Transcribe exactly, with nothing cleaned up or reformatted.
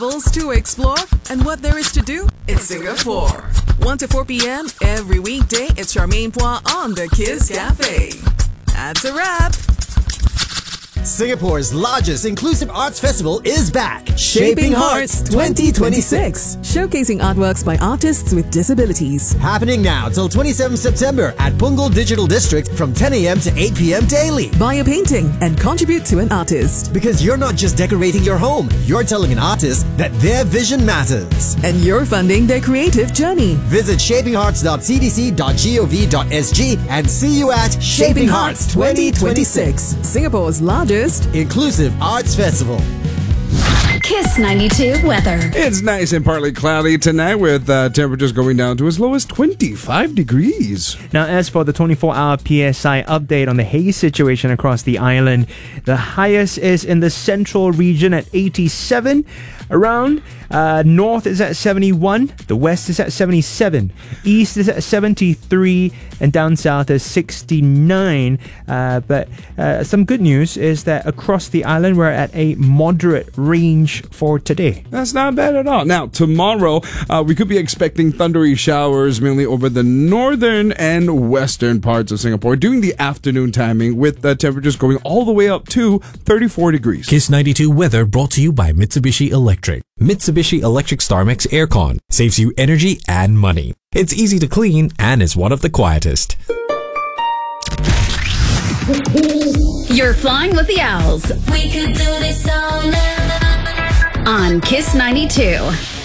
to explore and what there is to do in Singapore. one to four p.m. every weekday, it's Charmaine Pois on the Kiss Cafe. That's a wrap. Singapore's largest inclusive arts festival is back. Shaping Hearts twenty twenty-six. Showcasing artworks by artists with disabilities. Happening now till twenty-seventh September at Punggol Digital District from ten a.m. to eight p.m. daily. Buy a painting and contribute to an artist. Because you're not just decorating your home, you're telling an artist that their vision matters. And you're funding their creative journey. Visit shaping hearts dot c d c dot gov dot s g and see you at Shaping Hearts twenty twenty-six. Singapore's largest inclusive arts festival. Kiss ninety-two weather. It's nice and partly cloudy tonight with uh, temperatures going down to as low as twenty-five degrees. Now, as for the twenty-four hour P S I update on the haze situation across the island, the highest is in the central region at eighty-seven. Around uh, north is at seventy-one, the west is at seventy-seven, east is at seventy-three, and down south is sixty-nine. Uh, but uh, some good news is that across the island we're at a moderate range for today. That's not bad at all. Now, tomorrow uh, we could be expecting thundery showers mainly over the northern and western parts of Singapore during the afternoon timing, with the temperatures going all the way up to thirty-four degrees. Kiss ninety-two weather brought to you by Mitsubishi Electric. Mitsubishi Electric StarMax Aircon saves you energy and money. It's easy to clean and is one of the quietest. You're flying with the Owls. We could do this all night. On Kiss ninety-two.